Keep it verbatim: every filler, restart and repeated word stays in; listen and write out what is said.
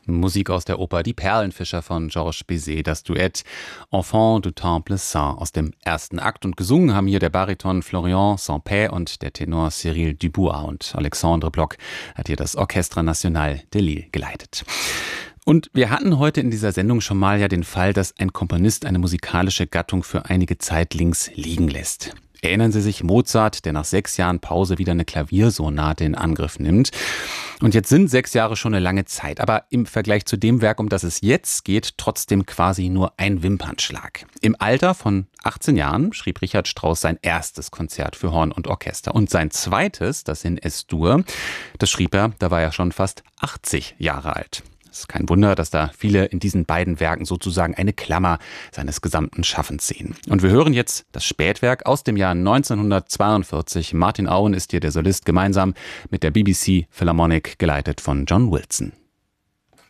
Musik aus der Oper Die Perlenfischer von Georges Bizet, das Duett Enfant du Temple Saint aus dem ersten Akt. Und gesungen haben hier der Bariton Florian Saint-Pé und der Tenor Cyril Dubois. Und Alexandre Bloch hat hier das Orchestre National de Lille geleitet. Und wir hatten heute in dieser Sendung schon mal ja den Fall, dass ein Komponist eine musikalische Gattung für einige Zeit links liegen lässt. Erinnern Sie sich Mozart, der nach sechs Jahren Pause wieder eine Klaviersonate in Angriff nimmt. Und jetzt sind sechs Jahre schon eine lange Zeit, aber im Vergleich zu dem Werk, um das es jetzt geht, trotzdem quasi nur ein Wimpernschlag. Im Alter von achtzehn Jahren schrieb Richard Strauss sein erstes Konzert für Horn und Orchester. Und sein zweites, das in Es-Dur, das schrieb er, da war er schon fast achtzig Jahre alt. Es ist kein Wunder, dass da viele in diesen beiden Werken sozusagen eine Klammer seines gesamten Schaffens sehen. Und wir hören jetzt das Spätwerk aus dem Jahr neunzehnhundertzweiundvierzig. Martin Owen ist hier der Solist, gemeinsam mit der B B C Philharmonic, geleitet von John Wilson.